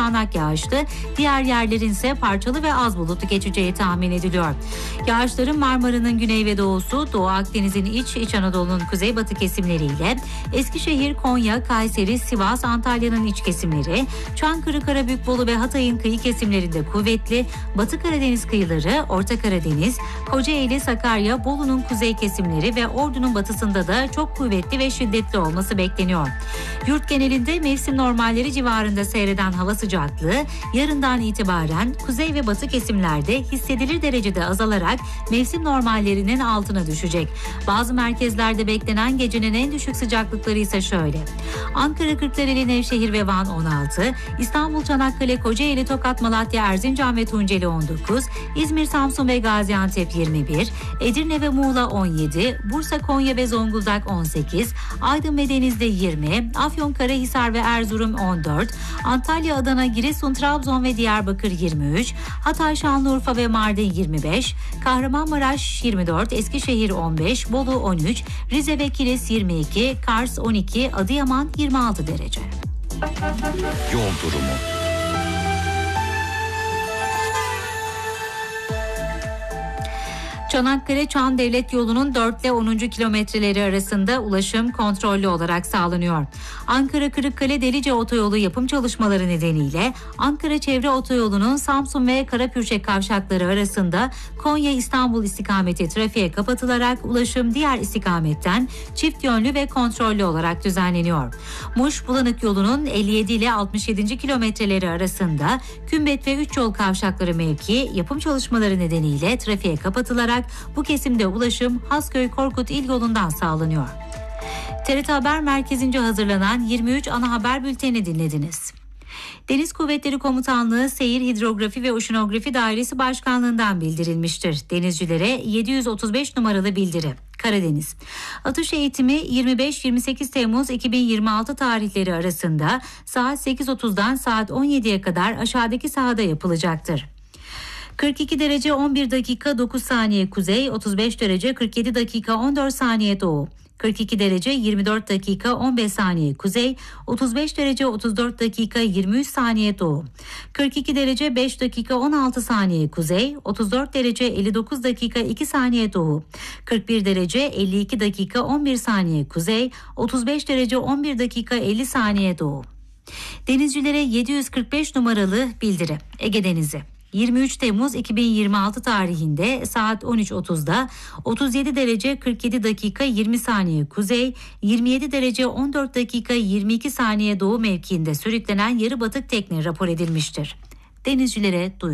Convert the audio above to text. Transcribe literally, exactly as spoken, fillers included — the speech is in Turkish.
sağanak yağışlı, diğer yerlerin ise parçalı ve az bulutlu geçeceği tahmin ediliyor. Yağışların Marmara'nın güney ve doğusu, Doğu Akdeniz'in iç, İç Anadolu'nun kuzeybatı kesimleriyle Eskişehir, Konya, Kayseri, Sivas, Antalya'nın iç kesimleri, Çankırı, Karabük, Bolu ve Hatay'ın kıyı kesimlerinde kuvvetli, Batı Karadeniz kıyıları, Orta Karadeniz, Kocaeli, Sakarya, Bolu'nun kuzey kesimleri ve Ordu'nun batısında da çok kuvvetli ve şiddetli olması bekleniyor. Yurt genelinde mevsim normalleri civarında seyreden hava sıcaklığı yarından itibaren kuzey ve batı kesimlerde hissedilir derecede azalarak mevsim normallerinin altına düşecek. Bazı merkezlerde beklenen gecenin en düşük sıcaklıkları ise şöyle: Ankara, Kırklareli, Nevşehir ve Van on altı, İstanbul, Çanakkale, Kocaeli, Tokat, Malatya, Erzincan ve Tunceli on dokuz, İzmir, Samsun ve Gaziantep yirmi bir, Edirne ve Muğla on yedi, Bursa, Konya ve Zonguldak on sekiz, Aydın ve Denizli yirmi, Afyonkarahisar ve Erzurum on dört, Antalya, Adana, Giresun, Trabzon ve Diyarbakır yirmi üç, Hatay, Şanlıurfa ve Mardin yirmi beş, Kahramanmaraş yirmi dört, Eskişehir on beş, Bolu on üç, Rize ve Kilis yirmi iki, Kars on iki, Adıyaman yirmi altı derece. Yol durumu. Çanakkale-Çan Devlet Yolu'nun dört ile onuncu kilometreleri arasında ulaşım kontrollü olarak sağlanıyor. Ankara-Kırıkkale-Delice Otoyolu yapım çalışmaları nedeniyle Ankara Çevre Otoyolu'nun Samsun ve Karapürçek kavşakları arasında Konya-İstanbul istikameti trafiğe kapatılarak ulaşım diğer istikametten çift yönlü ve kontrollü olarak düzenleniyor. Muş-Bulanık yolunun elli yedi ile altmış yedinci kilometreleri arasında Kümbet ve Üç Yol kavşakları mevki yapım çalışmaları nedeniyle trafiğe kapatılarak bu kesimde ulaşım Hasköy-Korkut İl yolundan sağlanıyor. T R T Haber Merkezi'nce hazırlanan yirmi üç ana haber bülteni dinlediniz. Deniz Kuvvetleri Komutanlığı Seyir Hidrografi ve Oşinografi Dairesi Başkanlığı'ndan bildirilmiştir. Denizcilere yedi yüz otuz beş numaralı bildiri. Karadeniz. Atış eğitimi yirmi beş yirmi sekiz Temmuz iki bin yirmi altı tarihleri arasında saat sekiz otuzdan saat on yediye kadar aşağıdaki sahada yapılacaktır. kırk iki derece on bir dakika dokuz saniye kuzey, otuz beş derece kırk yedi dakika on dört saniye doğu. kırk iki derece yirmi dört dakika on beş saniye kuzey, otuz beş derece otuz dört dakika yirmi üç saniye doğu. kırk iki derece beş dakika on altı saniye kuzey, otuz dört derece elli dokuz dakika iki saniye doğu. kırk bir derece elli iki dakika on bir saniye kuzey, otuz beş derece on bir dakika elli saniye doğu. Denizcilere yedi yüz kırk beş numaralı bildiri. Ege Denizi. yirmi üç Temmuz iki bin yirmi altı tarihinde saat on üç otuzda otuz yedi derece kırk yedi dakika yirmi saniye kuzey, yirmi yedi derece on dört dakika yirmi iki saniye doğu mevkiinde sürüklenen yarı batık tekne rapor edilmiştir. Denizcilere duyuru.